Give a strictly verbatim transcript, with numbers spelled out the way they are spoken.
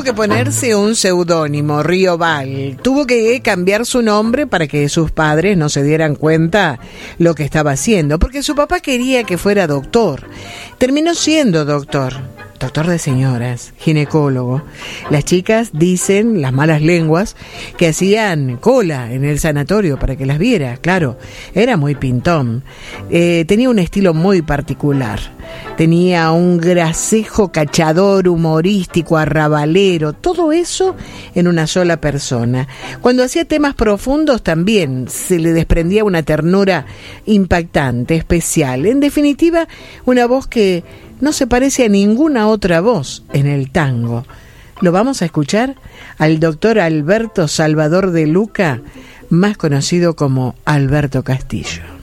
que ponerse un seudónimo, Rioval. Tuvo que cambiar su nombre para que sus padres no se dieran cuenta lo que estaba haciendo, porque su papá quería que fuera doctor. Terminó siendo doctor. Doctor de señoras, ginecólogo. Las chicas dicen, las malas lenguas, que hacían cola en el sanatorio para que las viera. Claro, era muy pintón. Eh, tenía un estilo muy particular. Tenía un gracejo cachador, humorístico, arrabalero, todo eso en una sola persona. Cuando hacía temas profundos también se le desprendía una ternura impactante, especial. En definitiva, una voz que no se parece a ninguna otra voz en el tango. Lo vamos a escuchar al doctor Alberto Salvador de Luca, más conocido como Alberto Castillo.